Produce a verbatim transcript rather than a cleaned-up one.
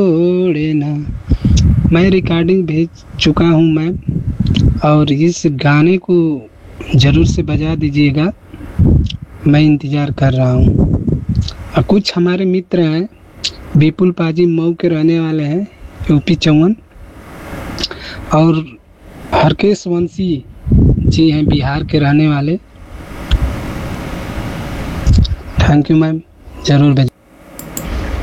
छोड़े ना। मैं रिकॉर्डिंग भेज चुका हूँ मैम, और इस गाने को ज़रूर से बजा दीजिएगा, मैं इंतज़ार कर रहा हूँ। और कुछ हमारे मित्र हैं, विपुल पाजी मऊ के रहने वाले हैं, यूपी चौवन, और हरकेश वंशी जी हैं बिहार के रहने वाले। थैंक यू मैम, ज़रूर भेज